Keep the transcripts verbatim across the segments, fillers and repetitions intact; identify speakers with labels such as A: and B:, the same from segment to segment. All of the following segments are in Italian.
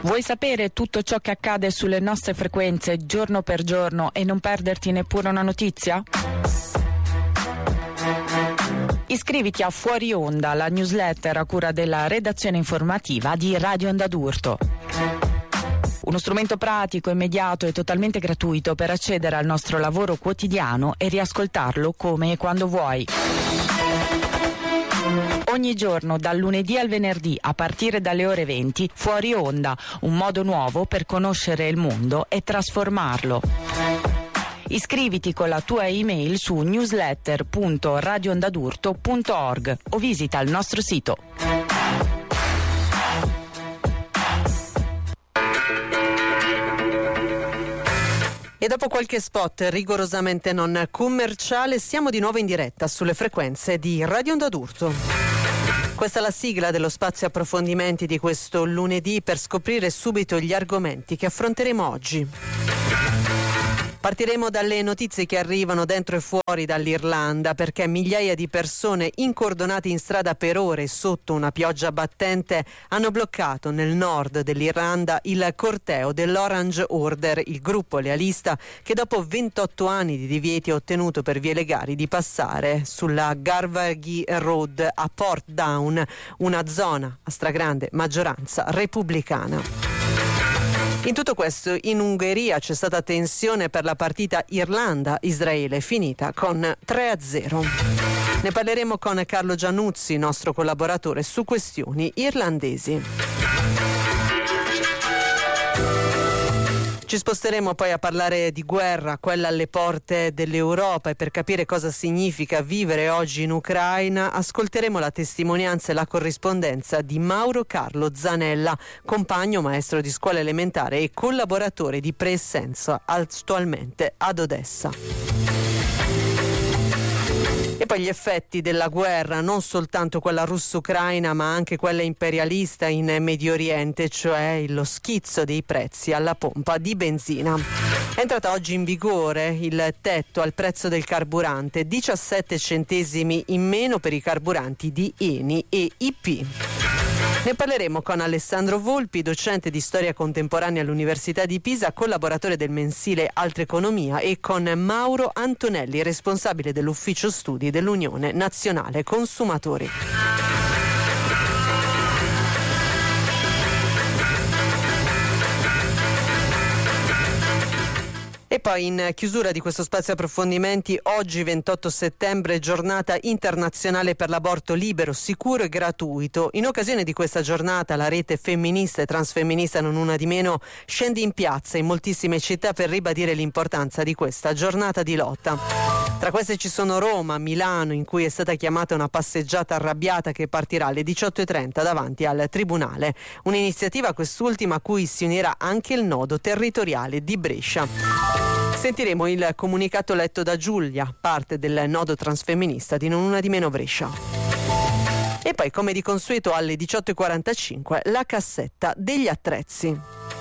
A: Vuoi sapere tutto ciò che accade sulle nostre frequenze giorno per giorno e non perderti neppure una notizia? Iscriviti a Fuori Onda, la newsletter a cura della redazione informativa di Radio Onda d'Urto. Uno strumento pratico, immediato e totalmente gratuito per accedere al nostro lavoro quotidiano e riascoltarlo come e quando vuoi. Ogni giorno, dal lunedì al venerdì, a partire dalle ore venti, Fuori Onda, un modo nuovo per conoscere il mondo e trasformarlo. Iscriviti con la tua email su newsletter punto radioondadurto punto org o visita il nostro sito.
B: E dopo qualche spot rigorosamente non commerciale, siamo di nuovo in diretta sulle frequenze di Radio Onda d'Urto. Questa è la sigla dello spazio approfondimenti di questo lunedì per scoprire subito gli argomenti che affronteremo oggi. Partiremo dalle notizie che arrivano dentro e fuori dall'Irlanda, perché migliaia di persone incordonate in strada per ore sotto una pioggia battente hanno bloccato nel nord dell'Irlanda il corteo dell'Orange Order, il gruppo lealista che dopo ventotto anni di divieti ha ottenuto per vie legali di passare sulla Garvaghy Road a Portdown, una zona a stragrande maggioranza repubblicana. In tutto questo, in Ungheria c'è stata tensione per la partita Irlanda-Israele, finita con tre a zero. Ne parleremo con Carlo Giannuzzi, nostro collaboratore, su questioni irlandesi. Ci sposteremo poi a parlare di guerra, quella alle porte dell'Europa, e per capire cosa significa vivere oggi in Ucraina ascolteremo la testimonianza e la corrispondenza di Mauro Carlo Zanella, compagno maestro di scuola elementare e collaboratore di Preessenza attualmente ad Odessa. E poi gli effetti della guerra, non soltanto quella russo-ucraina ma anche quella imperialista in Medio Oriente, cioè lo schizzo dei prezzi alla pompa di benzina. È entrata oggi in vigore il tetto al prezzo del carburante, diciassette centesimi in meno per i carburanti di Eni e I P. Ne parleremo con Alessandro Volpi, docente di storia contemporanea all'Università di Pisa, collaboratore del mensile Altra Economia, e con Mauro Antonelli, responsabile dell'ufficio studi dell'Unione Nazionale Consumatori. E poi in chiusura di questo spazio approfondimenti, oggi ventotto settembre, giornata internazionale per l'aborto libero, sicuro e gratuito. In occasione di questa giornata la rete femminista e transfemminista Non Una di Meno scende in piazza in moltissime città per ribadire l'importanza di questa giornata di lotta. Tra queste ci sono Roma, Milano, in cui è stata chiamata una passeggiata arrabbiata che partirà alle diciotto e trenta davanti al Tribunale. Un'iniziativa quest'ultima a cui si unirà anche il nodo territoriale di Brescia. Sentiremo il comunicato letto da Giulia, parte del nodo transfemminista di Non Una di Meno Brescia. E poi, come di consueto, alle diciotto e quarantacinque la cassetta degli attrezzi.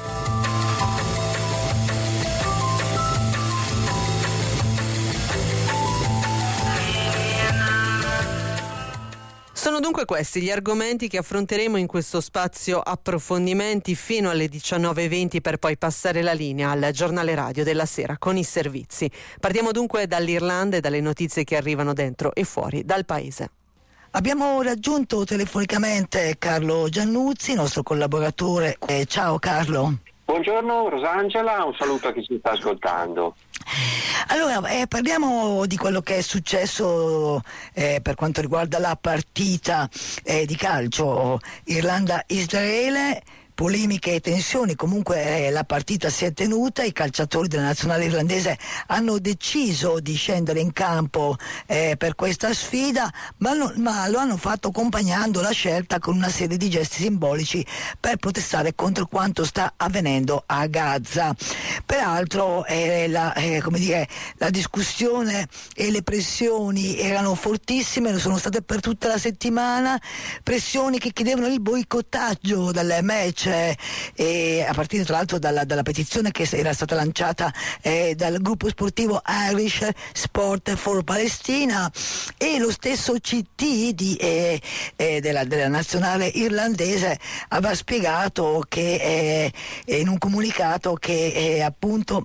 B: Sono dunque questi gli argomenti che affronteremo in questo spazio approfondimenti fino alle diciannove e venti, per poi passare la linea al giornale radio della sera con i servizi. Partiamo dunque dall'Irlanda e dalle notizie che arrivano dentro e fuori dal paese.
C: Abbiamo raggiunto telefonicamente Carlo Giannuzzi, nostro collaboratore. Eh, ciao Carlo.
D: Buongiorno Rosangela, un saluto a chi ci sta ascoltando.
C: Allora, eh, parliamo di quello che è successo eh, per quanto riguarda la partita eh, di calcio Irlanda-Israele. Polemiche e tensioni, comunque eh, la partita si è tenuta, i calciatori della nazionale irlandese hanno deciso di scendere in campo eh, per questa sfida, ma, lo, ma lo hanno fatto accompagnando la scelta con una serie di gesti simbolici per protestare contro quanto sta avvenendo a Gaza. Peraltro eh, la, eh, come dire, la discussione e le pressioni erano fortissime, lo sono state per tutta la settimana, pressioni che chiedevano il boicottaggio del match eh, e a partire tra l'altro dalla, dalla petizione che era stata lanciata eh, dal gruppo sportivo Irish Sport for Palestina, e lo stesso C T di, eh, eh, della, della nazionale irlandese aveva spiegato che eh, in un comunicato che eh, appunto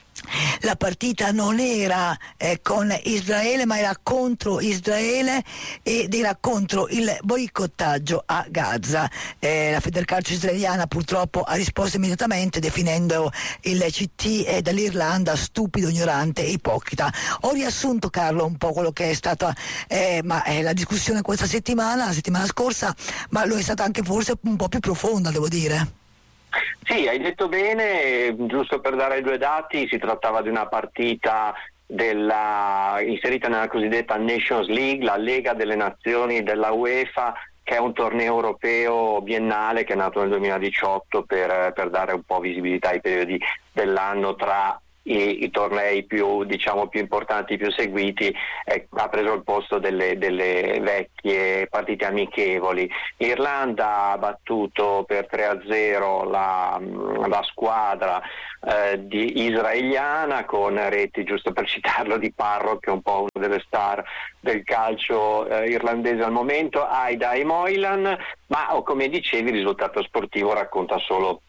C: la partita non era eh, con Israele, ma era contro Israele ed era contro il boicottaggio a Gaza. Eh, la Federcalcio israeliana purtroppo ha risposto immediatamente definendo il C T eh, dell'Irlanda stupido, ignorante e ipocrita. Ho riassunto, Carlo, un po' quello che è stata eh, ma, eh, la discussione questa settimana, la settimana scorsa, ma lo è stata anche forse un po' più profonda, devo dire.
D: Sì, hai detto bene, giusto per dare due dati, si trattava di una partita della, inserita nella cosiddetta Nations League, la Lega delle Nazioni della UEFA, che è un torneo europeo biennale che è nato nel duemiladiciotto per, per dare un po' visibilità ai periodi dell'anno tra I, i tornei più, diciamo, più importanti, più seguiti. Eh, ha preso il posto delle, delle vecchie partite amichevoli. L'Irlanda ha battuto per tre a zero la, la squadra eh, di israeliana con reti, giusto per citarlo, di Parro, che è un po' una delle star del calcio eh, irlandese al momento, Aida e Moylan, ma oh, come dicevi il risultato sportivo racconta solo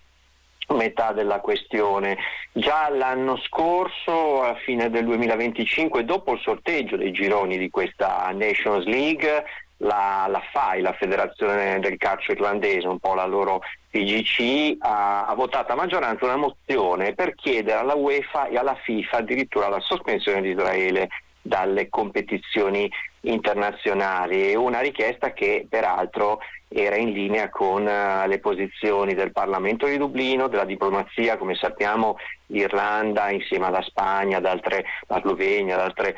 D: metà della questione. Già l'anno scorso, a fine del duemilaventicinque, dopo il sorteggio dei gironi di questa Nations League, la, la F A I, la Federazione del Calcio Irlandese, un po' la loro P G C, ha, ha votato a maggioranza una mozione per chiedere alla UEFA e alla FIFA addirittura la sospensione di Israele dalle competizioni internazionali, una richiesta che peraltro era in linea con uh, le posizioni del Parlamento di Dublino, della diplomazia. Come sappiamo l'Irlanda insieme alla Spagna, ad altre, la Slovenia, ad altre,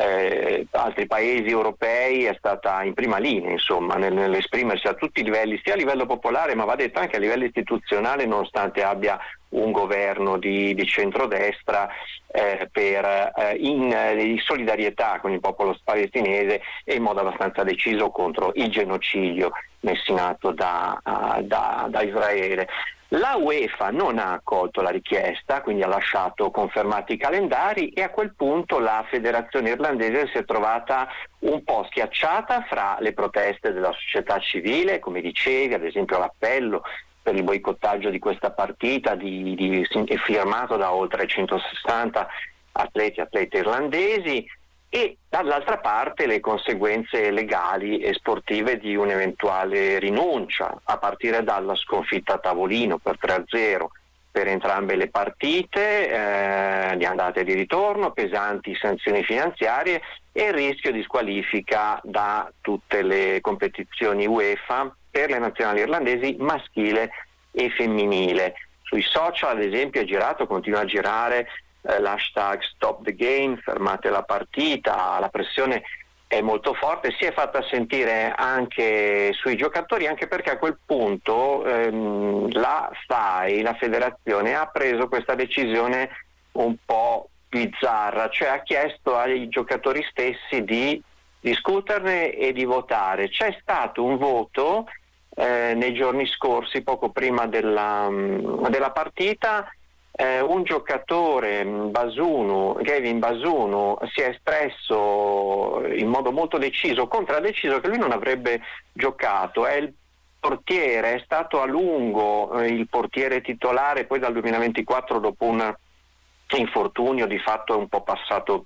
D: eh, altri paesi europei è stata in prima linea, insomma, nel, nell'esprimersi a tutti i livelli, sia a livello popolare ma va detto anche a livello istituzionale, nonostante abbia un governo di, di centrodestra eh, per, eh, in, eh, in solidarietà con il popolo palestinese e in modo abbastanza deciso contro il genocidio messo in atto da, uh, da, da Israele. La UEFA non ha accolto la richiesta, quindi ha lasciato confermati i calendari, e a quel punto la federazione irlandese si è trovata un po' schiacciata fra le proteste della società civile, come dicevi, ad esempio l'appello per il boicottaggio di questa partita di, di, è firmato da oltre centosessanta atleti atlete irlandesi, e dall'altra parte le conseguenze legali e sportive di un'eventuale rinuncia, a partire dalla sconfitta a tavolino per tre a zero per entrambe le partite, eh, di andata e di ritorno, pesanti sanzioni finanziarie e il rischio di squalifica da tutte le competizioni UEFA per le nazionali irlandesi maschile e femminile. Sui social, ad esempio, è girato, continua a girare eh, l'hashtag Stop the Game, fermate la partita. La pressione è molto forte, si è fatta sentire anche sui giocatori, anche perché a quel punto ehm, la F A I, la federazione, ha preso questa decisione un po' bizzarra, cioè ha chiesto ai giocatori stessi di discuterne e di votare. C'è stato un voto eh, nei giorni scorsi, poco prima della, della partita. Eh, un giocatore, Bazunu, Gavin Bazunu, si è espresso in modo molto deciso, contraddeciso, che lui non avrebbe giocato. È il portiere, è stato a lungo eh, il portiere titolare, poi dal duemilaventiquattro dopo un infortunio di fatto è un po' passato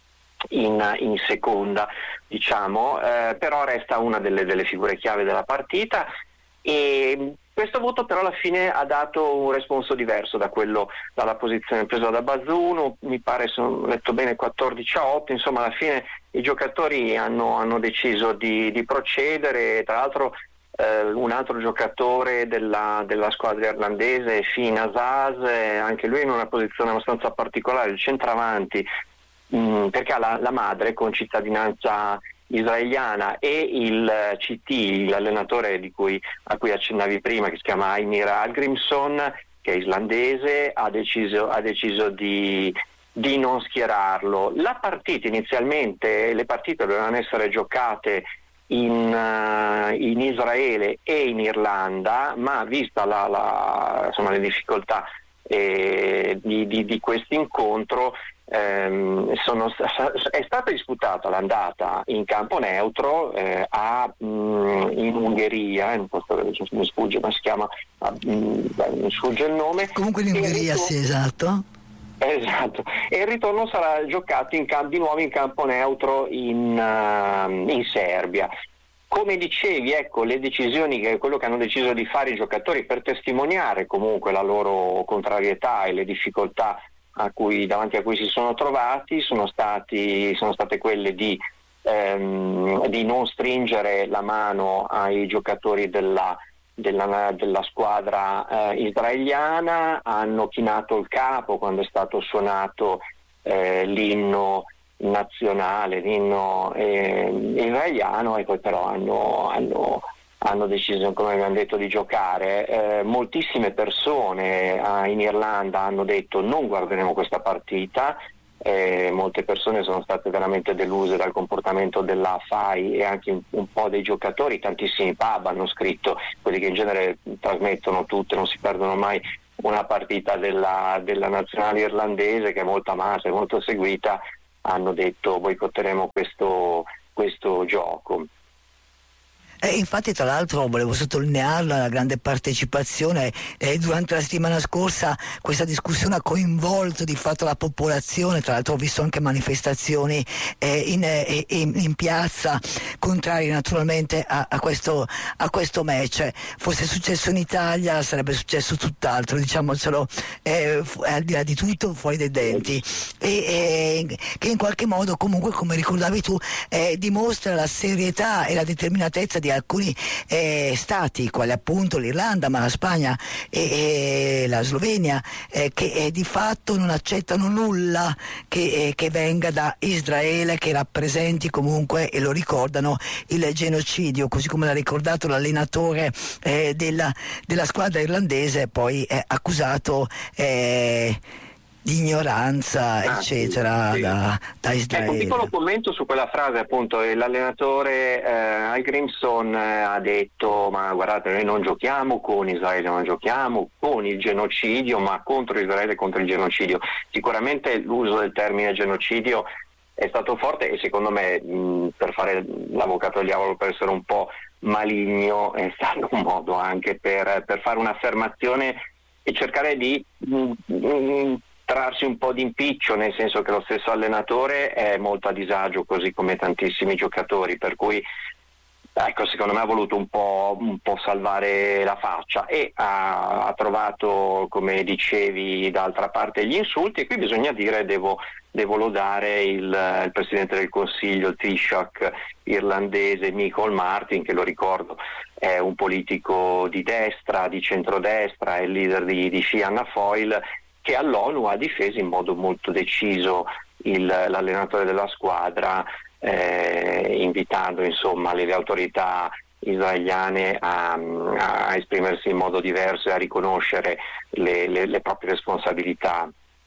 D: in, in seconda, diciamo, eh, però resta una delle, delle figure chiave della partita. E questo voto però alla fine ha dato un responso diverso da quello, dalla posizione presa da Bazunu, mi pare, se ho letto bene, quattordici a otto, insomma alla fine i giocatori hanno, hanno deciso di, di procedere. Tra l'altro eh, un altro giocatore della, della squadra irlandese, Finn Azaz, eh, anche lui in una posizione abbastanza particolare, il centravanti, mh, perché ha la, la madre con cittadinanza israeliana, e il C T, l'allenatore di cui, a cui accennavi prima, che si chiama Heimir Hallgrímsson, che è islandese, ha deciso, ha deciso di, di non schierarlo. La partita inizialmente, le partite dovevano essere giocate in, uh, in Israele e in Irlanda, ma vista la, la, insomma, le difficoltà eh, di, di, di questo incontro, ehm, sono, è stata disputata l'andata in campo neutro eh, a, mh, in Ungheria, in posto, mi sfugge, ma si chiama, a, mh, mi sfugge il nome.
C: Comunque in Ungheria, sì, esatto.
D: Esatto, e il ritorno sarà giocato in camp- di nuovo in campo neutro in, uh, in Serbia. Come dicevi, ecco, le decisioni, che quello che hanno deciso di fare i giocatori per testimoniare comunque la loro contrarietà e le difficoltà a cui, davanti a cui si sono trovati, sono stati, sono state quelle di, ehm, di non stringere la mano ai giocatori della Della, della squadra eh, israeliana, hanno chinato il capo quando è stato suonato eh, l'inno nazionale, l'inno eh, israeliano, e poi però hanno, hanno, hanno deciso, come abbiamo detto, di giocare. Eh, moltissime persone eh, in Irlanda hanno detto non guarderemo questa partita. Eh, molte persone sono state veramente deluse dal comportamento della F A I e anche un, un po' dei giocatori. Tantissimi pub hanno scritto, quelli che in genere trasmettono tutte, non si perdono mai una partita della, della nazionale irlandese, che è molto amata e molto seguita, hanno detto boicotteremo questo, questo gioco.
C: Eh, infatti, tra l'altro, volevo sottolinearla, la grande partecipazione. Eh, durante la settimana scorsa questa discussione ha coinvolto di fatto la popolazione. Tra l'altro ho visto anche manifestazioni eh, in, eh, in, in piazza contrarie naturalmente a, a, questo, a questo match. Fosse successo in Italia sarebbe successo tutt'altro, diciamocelo, eh, fu, al di là di tutto, fuori dai denti, e, e che in qualche modo comunque, come ricordavi tu, eh, dimostra la serietà e la determinatezza di alcuni eh, stati, quali appunto l'Irlanda, ma la Spagna e, e la Slovenia, eh, che eh, di fatto non accettano nulla che, eh, che venga da Israele, che rappresenti comunque, e lo ricordano, il genocidio, così come l'ha ricordato l'allenatore eh, della, della squadra irlandese, poi eh, accusato eh, di ignoranza, ah, eccetera, sì, sì. Da, da Israele.
D: Ecco, un piccolo commento su quella frase, appunto. L'allenatore eh, Al Grimson eh, ha detto: ma guardate, noi non giochiamo con Israele, non giochiamo con il genocidio, ma contro Israele, contro il genocidio. Sicuramente l'uso del termine genocidio è stato forte, e secondo me, mh, per fare l'avvocato del diavolo, per essere un po' maligno, è stato un modo anche per, per fare un'affermazione e cercare di mh, mh, trarsi un po' di impiccio, nel senso che lo stesso allenatore è molto a disagio, così come tantissimi giocatori, per cui ecco, secondo me ha voluto un po', un po' salvare la faccia, e ha, ha trovato, come dicevi, d'altra parte gli insulti. E qui bisogna dire, devo, devo lodare il, il Presidente del Consiglio, il Taoiseach irlandese, Michael Martin, che, lo ricordo, è un politico di destra, di centrodestra, è il leader di, di Fianna Fáil, che all'ONU ha difeso in modo molto deciso il, l'allenatore della squadra, eh, invitando insomma le, le autorità israeliane a, a esprimersi in modo diverso e a riconoscere le, le, le proprie responsabilità.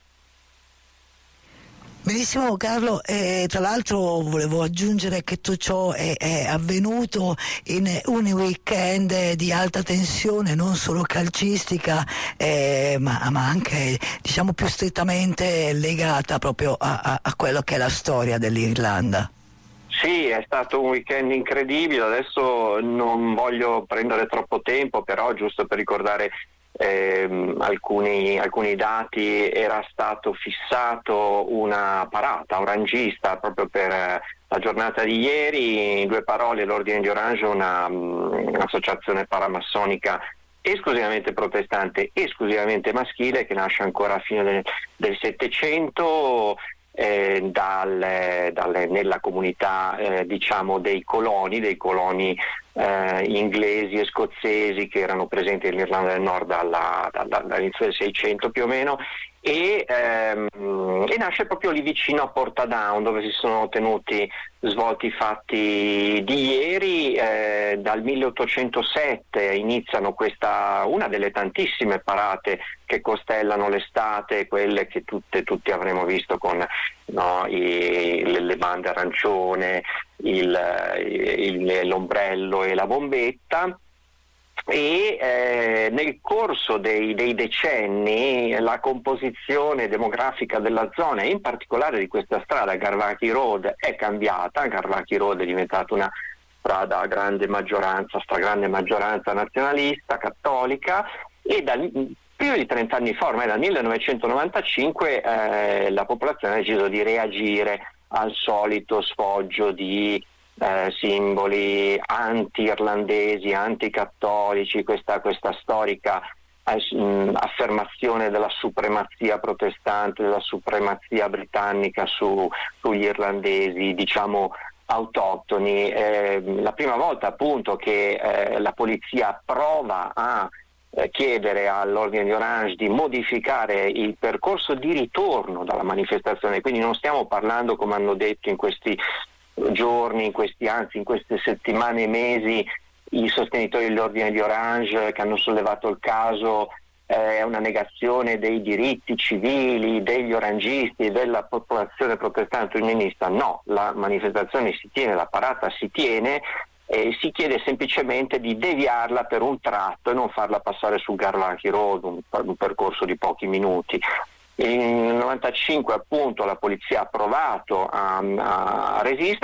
C: Benissimo Carlo, eh, tra l'altro volevo aggiungere che tutto ciò è, è avvenuto in un weekend di alta tensione, non solo calcistica, eh, ma, ma anche, diciamo, più strettamente legata proprio a, a, a quello che è la storia dell'Irlanda.
D: Sì, è stato un weekend incredibile. Adesso non voglio prendere troppo tempo, però giusto per ricordare Eh, alcuni, alcuni dati, era stato fissato una parata orangista proprio per eh, la giornata di ieri. In due parole, l'Ordine di Orange è una, un'associazione paramassonica esclusivamente protestante, esclusivamente maschile, che nasce ancora a fine del, del Settecento, eh, dal, dal, nella comunità eh, diciamo dei coloni, dei coloni Eh, inglesi e scozzesi che erano presenti nell'Irlanda del Nord alla, alla, dall'inizio del Seicento più o meno, e, ehm, e nasce proprio lì vicino a Portadown, dove si sono tenuti svolti i fatti di ieri. Eh, dal milleottocentosette iniziano questa, una delle tantissime parate che costellano l'estate, quelle che tutte, tutti avremo visto con, no, i, le, le bande arancione, il, il, l'ombrello e la bombetta. E eh, nel corso dei, dei decenni la composizione demografica della zona e in particolare di questa strada Garvaghy Road è cambiata. Garvaghy Road è diventata una strada a grande maggioranza, stragrande maggioranza nazionalista, cattolica, e da più di trenta anni fa, ormai dal millenovecentonovantacinque, eh, la popolazione ha deciso di reagire al solito sfoggio di Eh, simboli anti-irlandesi, anti-cattolici, questa, questa storica eh, mh, affermazione della supremazia protestante, della supremazia britannica su, sugli irlandesi, diciamo autoctoni. Eh, la prima volta appunto che eh, la polizia prova a eh, chiedere all'Ordine di Orange di modificare il percorso di ritorno dalla manifestazione, quindi non stiamo parlando, come hanno detto in questi giorni, in questi, anzi in queste settimane e mesi, i sostenitori dell'Ordine di Orange che hanno sollevato il caso, è eh, una negazione dei diritti civili degli orangisti e della popolazione protestante ilmenista. No, la manifestazione si tiene, la parata si tiene, e si chiede semplicemente di deviarla per un tratto e non farla passare su Garvaghy Road, un, un percorso di pochi minuti. Nel novantacinque appunto la polizia ha provato a, a resistere.